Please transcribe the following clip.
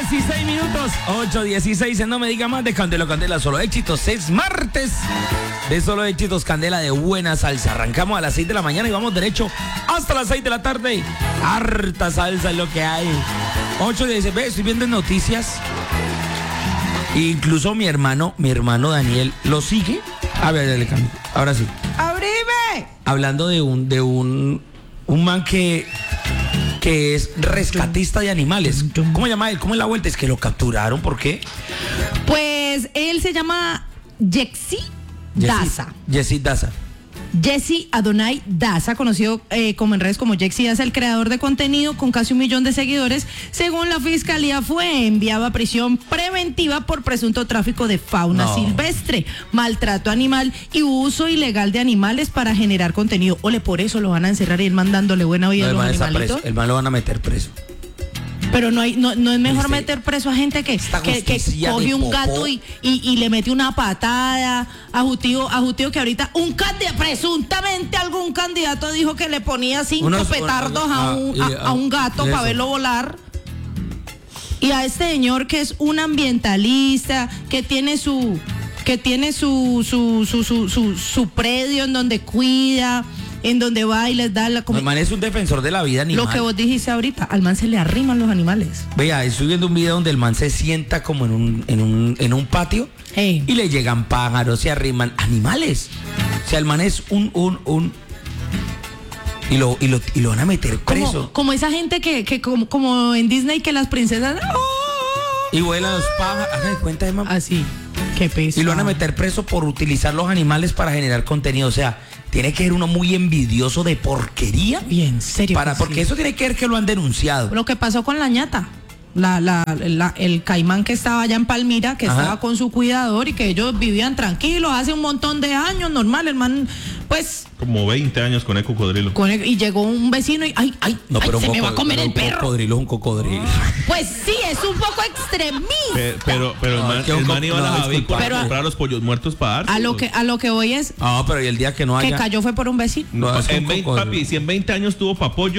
8:16 minutos. 8:16 en No Me Diga Más de Candela Candela. Solo éxitos. Es martes de Solo Éxitos Candela de buena salsa. Arrancamos a las 6 de la mañana y vamos derecho hasta las 6 de la tarde. Harta salsa es lo que hay. 8:16. Ve, estoy viendo en noticias. Incluso mi hermano Daniel lo sigue. A ver, dale, ahora sí. ¡Abrime! Hablando de un man que es rescatista de animales. ¿Cómo se llama él? ¿Cómo es la vuelta? Es que lo capturaron, ¿por qué? Pues él se llama Jesse Daza. Jesse Daza. Jesse Adonai Daza, conocido como en redes como Jesse Daza, el creador de contenido con casi 1 millón de seguidores. Según la fiscalía, fue enviado a prisión preventiva por presunto tráfico de fauna silvestre, maltrato animal y uso ilegal de animales para generar contenido. Ole, por eso lo van a encerrar y él mandándole buena vida a los animalitos. El man lo van a meter preso. Pero no es mejor meter preso a gente que coge un gato y le mete una patada a Jutío que ahorita presuntamente algún candidato dijo que le ponía 5 petardos a un gato para verlo volar. Y a este señor que es un ambientalista, que tiene su predio en donde cuida, en donde va y les da la comida. El man es un defensor de la vida animal. Lo que vos dijiste ahorita, al man se le arriman los animales. Vea, estoy viendo un video donde el man se sienta como en un patio y le llegan pájaros, se arriman animales. O sea, el man es y lo van a meter preso. Como esa gente que como en Disney que las princesas y vuelan los pájaros. Háganse cuenta, man. Así. Qué peso. Y lo van a meter preso por utilizar los animales para generar contenido. O sea, tiene que ser uno muy envidioso de porquería. Bien, serio. Porque eso tiene que ver que lo han denunciado. Lo que pasó con la ñata. El caimán que estaba allá en Palmira, que estaba con su cuidador y que ellos vivían tranquilos hace un montón de años, normal, el man, pues... Como 20 años con el cocodrilo. Y llegó un vecino y se me va a comer el perro. Cocodrilo es un cocodrilo. Pues sí, es un poco extremista. Pero el man iba a la Javícola a comprar los pollos muertos para dar. A lo que voy es... No, pero y el día que no haya... Que cayó fue por un vecino. Si en 20 años tuvo para pollo,